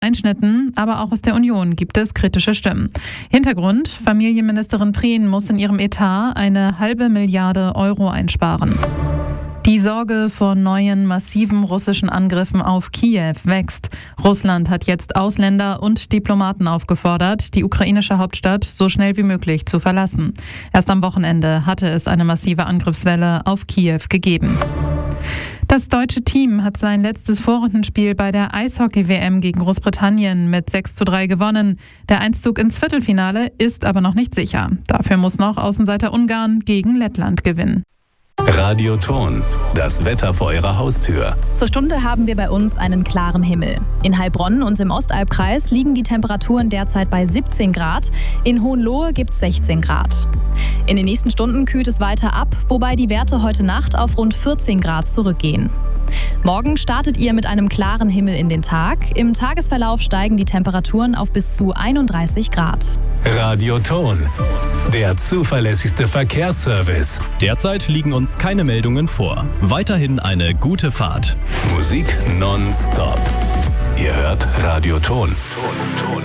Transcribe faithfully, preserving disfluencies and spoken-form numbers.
Einschnitten, aber auch aus der Union gibt es kritische Stimmen. Hintergrund: Familienministerin Prehn muss in ihrem Etat eine halbe Milliarde Euro einsparen. Die Sorge vor neuen massiven russischen Angriffen auf Kiew wächst. Russland hat jetzt Ausländer und Diplomaten aufgefordert, die ukrainische Hauptstadt so schnell wie möglich zu verlassen. Erst am Wochenende hatte es eine massive Angriffswelle auf Kiew gegeben. Das deutsche Team hat sein letztes Vorrundenspiel bei der Eishockey-W M gegen Großbritannien mit sechs zu drei gewonnen. Der Einzug ins Viertelfinale ist aber noch nicht sicher. Dafür muss noch Außenseiter Ungarn gegen Lettland gewinnen. Radio Ton, das Wetter vor Ihrer Haustür. Zur Stunde haben wir bei uns einen klaren Himmel. In Heilbronn und im Ostalbkreis liegen die Temperaturen derzeit bei siebzehn Grad. In Hohenlohe gibt es sechzehn Grad. In den nächsten Stunden kühlt es weiter ab, wobei die Werte heute Nacht auf rund vierzehn Grad zurückgehen. Morgen startet ihr mit einem klaren Himmel in den Tag. Im Tagesverlauf steigen die Temperaturen auf bis zu einunddreißig Grad. Radio Ton, der zuverlässigste Verkehrsservice. Derzeit liegen uns keine Meldungen vor. Weiterhin eine gute Fahrt. Musik nonstop. Ihr hört Radio Ton.